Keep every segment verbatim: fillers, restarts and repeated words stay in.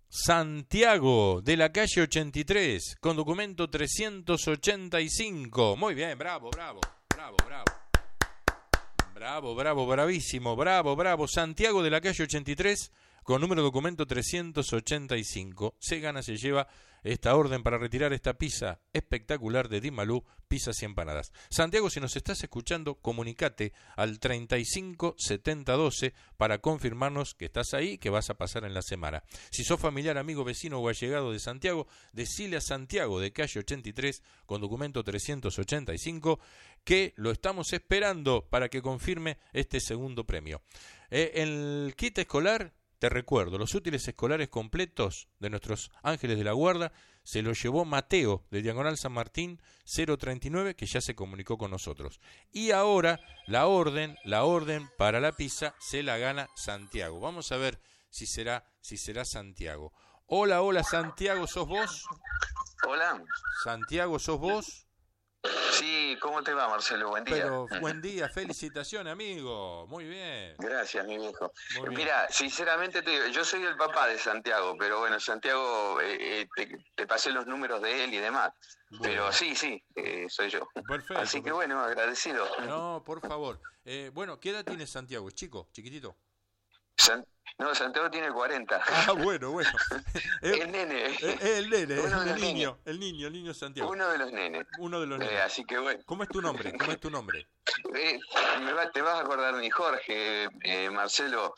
Santiago, de la calle ochenta y tres, con documento trescientos ochenta y cinco. Muy bien, bravo, bravo, bravo, bravo. Bravo, bravo, bravísimo, bravo, bravo. Santiago, de la calle ochenta y tres, con número de documento trescientos ochenta y cinco. Se gana, se lleva esta orden para retirar esta pizza espectacular de Di Malú, pizzas y empanadas. Santiago, si nos estás escuchando, comunicate al treinta y cinco setenta doce para confirmarnos que estás ahí y que vas a pasar en la semana. Si sos familiar, amigo, vecino o allegado de Santiago, decile a Santiago, de calle ochenta y tres, con documento trescientos ochenta y cinco, que lo estamos esperando para que confirme este segundo premio. Eh, el kit escolar, te recuerdo, los útiles escolares completos de nuestros Ángeles de la Guarda se los llevó Mateo, de Diagonal San Martín cero treinta y nueve, que ya se comunicó con nosotros. Y ahora la orden, la orden para la pizza se la gana Santiago. Vamos a ver si será, si será Santiago. Hola, hola, Santiago, ¿sos vos? Hola. Santiago, ¿sos vos? Sí, ¿cómo te va, Marcelo? Buen día. Pero buen día, felicitaciones, amigo. Muy bien. Gracias, mi viejo. Muy bien. Mira, sinceramente te digo, yo soy el papá de Santiago, pero bueno, Santiago, eh, eh, te, te pasé los números de él y demás. Bueno. Pero sí, sí, eh, soy yo. Perfecto. Así que bueno, agradecido. No, por favor. Eh, bueno, ¿qué edad tiene Santiago? ¿Es chico, chiquitito? San... No, Santiago tiene cuarenta. Ah, bueno, bueno. El nene. Es el nene, Uno el de niño, los niños. el niño, el niño Santiago. Uno de los nenes. Uno de los nenes. Eh, así que bueno. ¿Cómo es tu nombre? ¿Cómo es tu nombre? Eh, me va, te vas a acordar de mi Jorge, eh, Marcelo,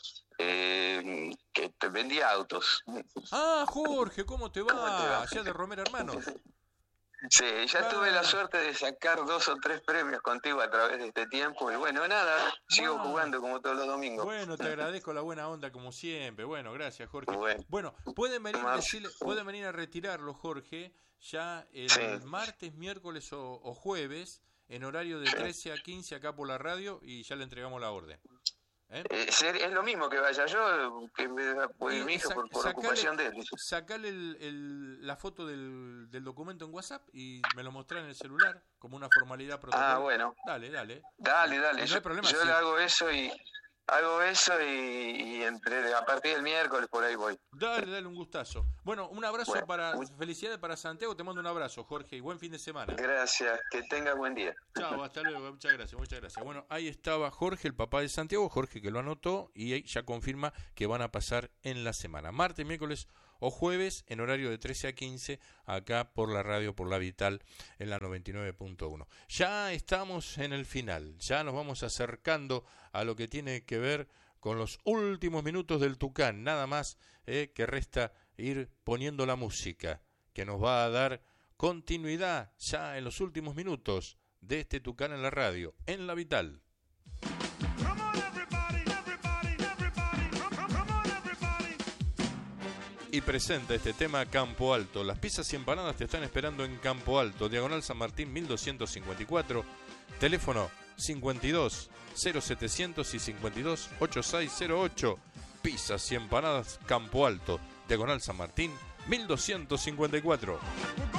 eh, que te vendía autos. Ah, Jorge, ¿cómo te va? ¿Cómo te va? Allá de Romero Hermanos. Sí, ya ah. tuve la suerte de sacar dos o tres premios contigo a través de este tiempo y bueno, nada, sigo ah. jugando como todos los domingos. Bueno, te agradezco la buena onda como siempre. Bueno, gracias, Jorge. Bueno, bueno pueden venir Mar... decirle, pueden venir a retirarlo, Jorge, ya el sí. martes, miércoles o, o jueves, en horario de trece a quince acá por la radio y ya le entregamos la orden. ¿Eh? Eh, es lo mismo que vaya yo, que me, pues, mi hijo sa- por, por sacale, ocupación de él. Sacale el, el, la foto del, del documento en WhatsApp y me lo mostrá en el celular como una formalidad protocolar. Ah, bueno. Dale, dale. Dale, dale. No yo hay problema, yo sí. le hago eso y hago eso y, y entre a partir del miércoles por ahí voy. Dale, dale, un gustazo. Bueno, un abrazo bueno, para, muy... felicidades para Santiago, te mando un abrazo, Jorge, y buen fin de semana. Gracias, que tenga buen día. Chao, hasta luego, muchas gracias, muchas gracias. Bueno, ahí estaba Jorge, el papá de Santiago, Jorge que lo anotó y ahí ya confirma que van a pasar en la semana, martes, miércoles o jueves, en horario de trece a quince, acá por la radio, por la Vital, en la noventa y nueve punto uno. Ya estamos en el final, ya nos vamos acercando a lo que tiene que ver con los últimos minutos del Tucán, nada más eh, que resta ir poniendo la música que nos va a dar continuidad ya en los últimos minutos de este Tucán en la radio, en la Vital. Y presenta este tema Campo Alto. Las pizzas y empanadas te están esperando en Campo Alto, Diagonal San Martín mil doscientos cincuenta y cuatro, teléfono cincuenta y dos cero setecientos y cincuenta y dos ochenta y seis cero ocho. Pizzas y empanadas Campo Alto, Diagonal San Martín mil doscientos cincuenta y cuatro.